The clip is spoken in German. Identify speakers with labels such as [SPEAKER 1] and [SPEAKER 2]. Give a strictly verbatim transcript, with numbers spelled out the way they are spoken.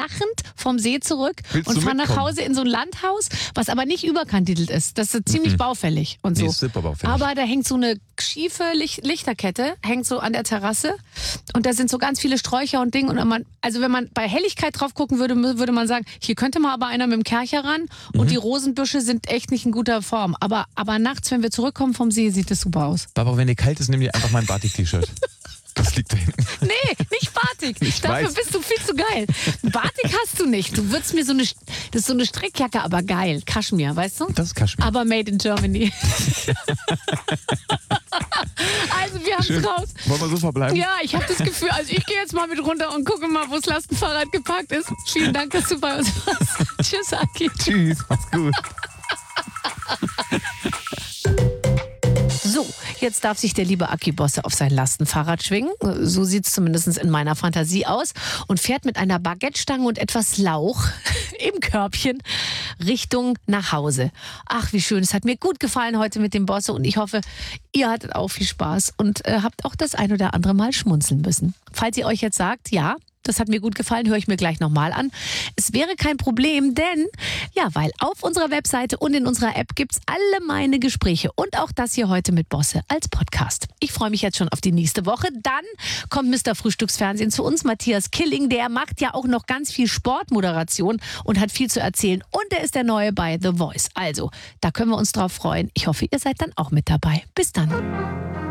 [SPEAKER 1] lachend vom See zurück
[SPEAKER 2] Willst
[SPEAKER 1] und
[SPEAKER 2] du
[SPEAKER 1] fahre nach
[SPEAKER 2] mitkommen?
[SPEAKER 1] Hause in so ein Landhaus, was aber nicht überkantitelt ist. Das ist ziemlich
[SPEAKER 2] Mhm.
[SPEAKER 1] baufällig und
[SPEAKER 2] Nee,
[SPEAKER 1] so.
[SPEAKER 2] ist super baufällig.
[SPEAKER 1] Aber da hängt so eine schiefe Licht- Lichterkette, hängt so an der Terrasse und da sind so ganz viele Sträucher und Dinge. Und man, also wenn man bei Helligkeit drauf gucken würde, würde man sagen, hier könnte mal aber einer mit dem Kercher ran und
[SPEAKER 2] Mhm.
[SPEAKER 1] die Rosenbüsche sind echt nicht in guter Form. Aber, aber nachts, wenn wir zurückkommen vom See, sieht das super aus.
[SPEAKER 2] Barbara, wenn dir kalt ist, nimm dir einfach mein Batik-T-Shirt. Das liegt da hinten.
[SPEAKER 1] Nee, nicht Batik.
[SPEAKER 2] Ich
[SPEAKER 1] Dafür
[SPEAKER 2] weiß.
[SPEAKER 1] bist du viel zu geil. Batik hast du nicht. Du würdest mir so eine, das ist so eine Strickjacke, aber geil. Kaschmir, weißt du?
[SPEAKER 2] Das ist Kaschmir.
[SPEAKER 1] Aber made in Germany. Also wir haben
[SPEAKER 2] Schön.
[SPEAKER 1] es raus.
[SPEAKER 2] Wollen wir so verbleiben?
[SPEAKER 1] Ja, ich habe das Gefühl, also ich gehe jetzt mal mit runter und gucke mal, wo das Lastenfahrrad geparkt ist. Vielen Dank, dass du bei uns warst. Tschüss, Aki.
[SPEAKER 2] Tschüss, mach's gut.
[SPEAKER 1] So, jetzt darf sich der liebe Aki Bosse auf sein Lastenfahrrad schwingen. So sieht es zumindest in meiner Fantasie aus. Und fährt mit einer Baguettestange und etwas Lauch im Körbchen Richtung nach Hause. Ach, wie schön. Es hat mir gut gefallen heute mit dem Bosse. Und ich hoffe, ihr hattet auch viel Spaß und äh, habt auch das ein oder andere Mal schmunzeln müssen. Falls ihr euch jetzt sagt, ja, das hat mir gut gefallen, höre ich mir gleich nochmal an. Es wäre kein Problem, denn, ja, weil auf unserer Webseite und in unserer App gibt's alle meine Gespräche und auch das hier heute mit Bosse als Podcast. Ich freue mich jetzt schon auf die nächste Woche. Dann kommt Mister Frühstücksfernsehen zu uns, Matthias Killing. Der macht ja auch noch ganz viel Sportmoderation und hat viel zu erzählen. Und er ist der Neue bei The Voice. Also, da können wir uns drauf freuen. Ich hoffe, ihr seid dann auch mit dabei. Bis dann.